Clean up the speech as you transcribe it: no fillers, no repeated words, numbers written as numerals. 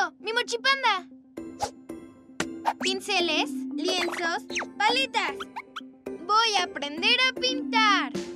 yo, mi mochipanda. Pinceles, lienzos, paletas. Voy a aprender a pintar.